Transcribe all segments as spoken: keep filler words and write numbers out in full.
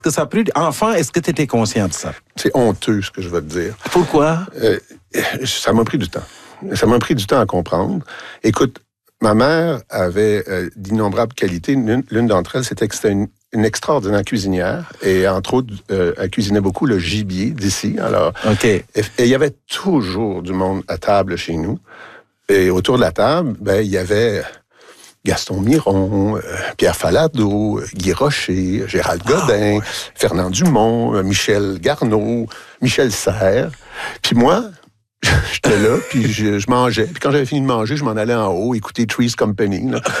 Que ça a pris enfant, est-ce que tu étais conscient de ça? C'est honteux, ce que je vais te dire. Pourquoi? Euh, ça m'a pris du temps. Ça m'a pris du temps à comprendre. Écoute, ma mère avait euh, d'innombrables qualités. L'une, l'une d'entre elles, c'était que c'était une, une extraordinaire cuisinière. Et entre autres, euh, elle cuisinait beaucoup le gibier d'ici. Alors, okay. et il y avait toujours du monde à table chez nous. Et autour de la table, ben, il y avait Gaston Miron, euh, Pierre Falardeau, Guy Rocher, Gérald Godin, ah, ouais. Fernand Dumont, euh, Michel Garneau, Michel Serres. Puis moi, j'étais là, puis je, je mangeais. Puis quand j'avais fini de manger, je m'en allais en haut, écouter Three's Company. Là.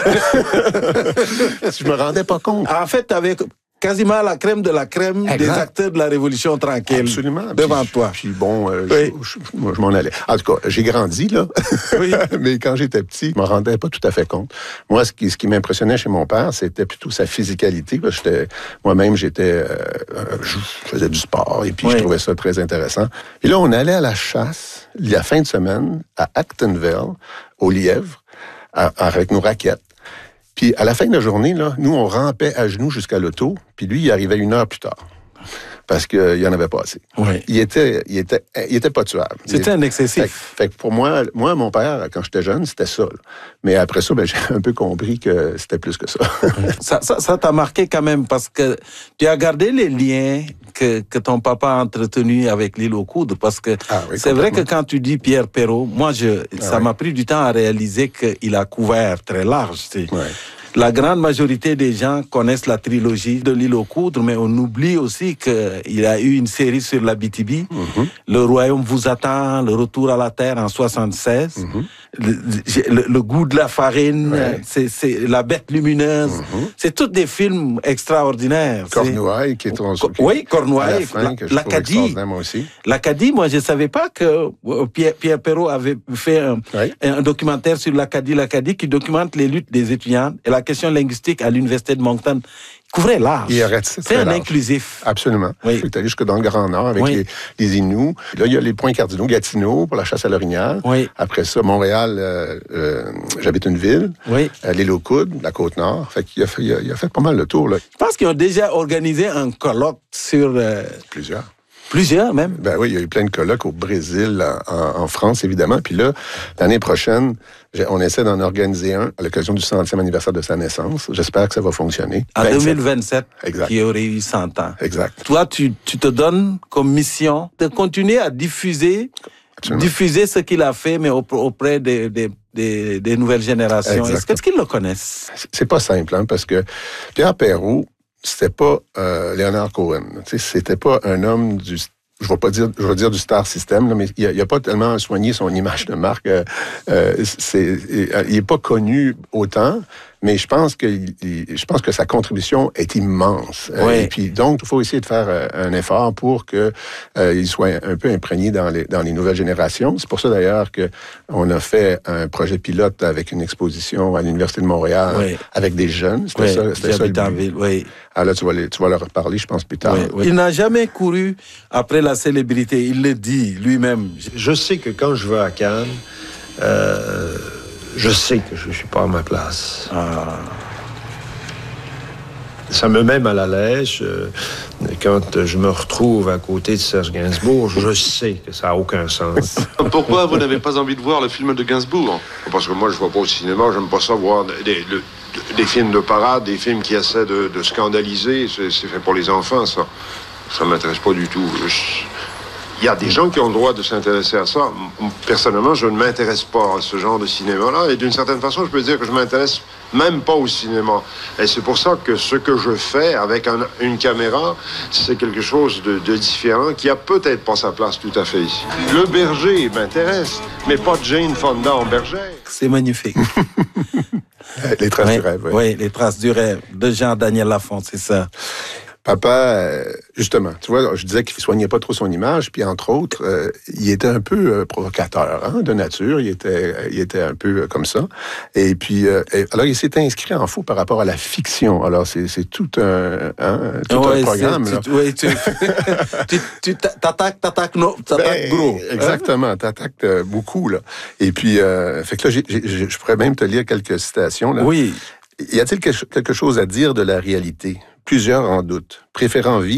Je me rendais pas compte. En fait, t'avais quasiment la crème de la crème exact. Des acteurs de la Révolution tranquille. Absolument. Devant puis, toi. Puis bon, euh, oui. je, je, moi, je m'en allais. En tout cas, j'ai grandi, là. Oui. Mais quand j'étais petit, je m'en rendais pas tout à fait compte. Moi, ce qui, ce qui m'impressionnait chez mon père, c'était plutôt sa physicalité. J'étais, moi-même, j'étais, euh, je faisais du sport et puis oui. je trouvais ça très intéressant. Puis là, on allait à la chasse, la fin de semaine, à Actonville, au lièvre, à, avec nos raquettes. Puis, à la fin de la journée, là, nous, on rampait à genoux jusqu'à l'auto, puis lui, il arrivait une heure plus tard. Parce qu'il euh, n'y en avait pas assez. Oui. Il était, il était, il était pas tuable. C'était un excessif. Fait, fait que pour moi, moi, mon père, quand j'étais jeune, c'était ça. Là. Mais après ça, ben, j'ai un peu compris que c'était plus que ça. ça, ça. Ça t'a marqué quand même, parce que tu as gardé les liens que, que ton papa a entretenus avec l'île aux Coudres, parce que ah, oui, c'est vrai que quand tu dis Pierre Perrault, moi, je, ah, ça oui. m'a pris du temps à réaliser qu'il a couvert très large. Tu sais. Ouais. La grande majorité des gens connaissent la trilogie de l'île aux Coudres, mais on oublie aussi qu'il a eu une série sur l'Abitibi. Mm-hmm. Le Royaume vous attend, Le Retour à la Terre en soixante-seize. Mm-hmm. Le, le, le goût de la farine, ouais. c'est, c'est La Bête lumineuse. Mm-hmm. C'est tous des films extraordinaires. Cornouailles, qui est ton... Co- Oui, Cornouailles. L'Acadie. Moi aussi. L'Acadie, moi, je ne savais pas que Pierre, Pierre Perrault avait fait un, ouais. un documentaire sur l'Acadie. L'Acadie qui documente les luttes des étudiants et la question linguistique à l'Université de Moncton. Il couvrait large. Il arrête, c'est c'est un large. Inclusif. Absolument. Oui. Je suis allé jusque dans le Grand Nord avec oui. les, les Inuits. Là, il y a les points cardinaux, Gatineau pour la chasse à l'orignal. Oui. Après ça, Montréal, euh, euh, j'habite une ville. Oui. Euh, l'île aux Coudres, la Côte-Nord. Fait qu'il a fait, il a, il a fait pas mal le tour. Là. Je pense qu'ils ont déjà organisé un colloque sur... Euh... Plusieurs. Plusieurs, même? Ben oui, il y a eu plein de colloques au Brésil, en, en France, évidemment. Puis là, l'année prochaine, on essaie d'en organiser un à l'occasion du centième anniversaire de sa naissance. J'espère que ça va fonctionner. En vingt-sept. deux mille vingt-sept, exact. Qui aurait eu cent ans. Exact. Toi, tu, tu te donnes comme mission de continuer à diffuser, Absolument. diffuser ce qu'il a fait, mais auprès des... des Des, des nouvelles générations. Exactement. Est-ce, est-ce qu'ils le connaissent? C'est pas simple, hein, parce que Pierre Perrault, c'était pas euh, Leonard Cohen. Tu sais, c'était pas un homme du... Je vais pas dire, je vais dire du star system, là, mais il a, il a pas tellement soigné son image de marque. Euh, euh, c'est, il est pas connu autant, mais je pense que, il, je pense que sa contribution est immense. Oui. Et puis donc, il faut essayer de faire un effort pour que euh, il soit un peu imprégné dans les dans les nouvelles générations. C'est pour ça d'ailleurs que on a fait un projet pilote avec une exposition à l'Université de Montréal oui. avec des jeunes. C'était oui. ça, c'était ça le but. Ville, oui. Ah là, tu vas, les, tu vas leur parler, je pense, plus tard. Oui, oui. Il n'a jamais couru après la célébrité. Il le dit lui-même. Je sais que quand je vais à Cannes, euh, je sais que je ne suis pas à ma place. Ah. Ça me met mal à l'aise. Euh, quand je me retrouve à côté de Serge Gainsbourg, je sais que ça n'a aucun sens. Pourquoi vous n'avez pas envie de voir le film de Gainsbourg? Parce que moi, je ne vais pas au cinéma, j'aime pas ça voir des, des, des films de parade, des films qui essaient de, de scandaliser. C'est, c'est fait pour les enfants, ça. Ça ne m'intéresse pas du tout. Je... Il y a des gens qui ont le droit de s'intéresser à ça. Personnellement, je ne m'intéresse pas à ce genre de cinéma-là. Et d'une certaine façon, je peux dire que je ne m'intéresse même pas au cinéma. Et c'est pour ça que ce que je fais avec un, une caméra, c'est quelque chose de, de différent qui a peut-être pas sa place tout à fait ici. Le berger m'intéresse, mais pas Jane Fonda en bergère. C'est magnifique. Les traces oui, du rêve, oui. Oui, les traces du rêve de Jean-Daniel Lafont, c'est ça. Papa, euh, justement, tu vois, je disais qu'il ne soignait pas trop son image, puis entre autres, euh, il était un peu euh, provocateur, hein, de nature, il était, il était un peu euh, comme ça. Et puis, euh, et, alors il s'est inscrit en fou par rapport à la fiction. Alors c'est, c'est tout un, hein, tout ouais, un programme. Là. Tu, ouais, tu, tu, tu t'attaques, t'attaques, non, t'attaques ben, gros. Exactement, hein? T'attaques euh, beaucoup, là. Et puis, euh, fait que là, j'ai, j'ai, je pourrais même te lire quelques citations, là. Oui. Y a-t-il quelque chose à dire de la réalité? Plusieurs en doutent. Préférant vivre